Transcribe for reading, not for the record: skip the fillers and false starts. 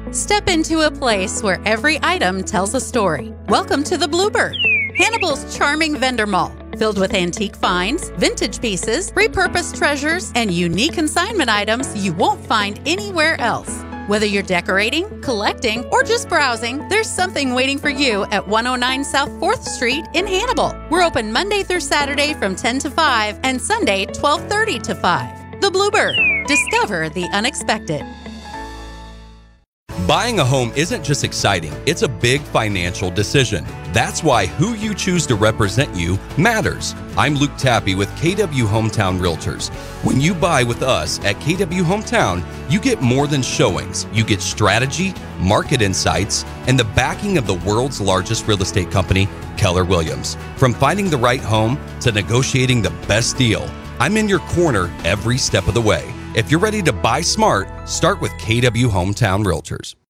Step into a place where every item tells a story. Welcome to the Bluebird, Hannibal's charming vendor mall, filled with antique finds, vintage pieces, repurposed treasures, and unique consignment items you won't find anywhere else. Whether you're decorating, collecting, or just browsing, there's something waiting for you at 109 South 4th Street in Hannibal. We're open Monday through Saturday from 10 to 5 and Sunday 12:30 to 5. The Bluebird. Discover the unexpected. Buying a home isn't just exciting, it's a big financial decision. That's why who you choose to represent you matters. I'm Luke Tappy with KW Hometown Realtors. When you buy with us at KW Hometown, you get more than showings. You get strategy, market insights, and the backing of the world's largest real estate company, Keller Williams. From finding the right home to negotiating the best deal, I'm in your corner every step of the way. If you're ready to buy smart, start with KW Hometown Realtors.